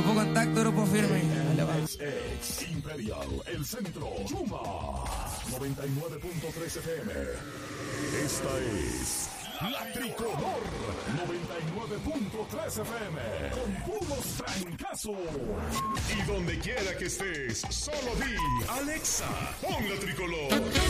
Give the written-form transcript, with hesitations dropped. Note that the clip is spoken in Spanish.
Grupo Contacto, Grupo Firme. Dale, va. Ex Imperial, el centro, Chuma, 99.3 FM. Esta es La Tricolor, 99.3 FM, con puros trancazos. Y donde quiera que estés, solo di, Alexa, pon La Tricolor.